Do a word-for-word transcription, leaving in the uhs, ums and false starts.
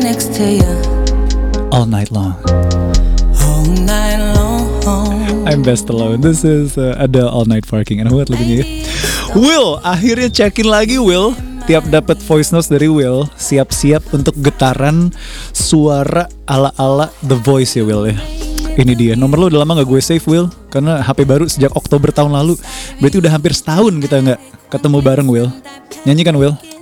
next to you all night long. all night long. I'm best alone. This is uh, ada All Night Parking. Enak banget lagunya ya. Will, akhirnya check-in lagi Will. Tiap dapat voice notes dari Will, siap-siap untuk getaran suara ala-ala The Voice ya Will ya. Ini dia, nomor lu udah lama gak gue save Will, karena H P baru sejak Oktober tahun lalu. Berarti udah hampir setahun kita gak ketemu bareng Will. Nyanyikan Will.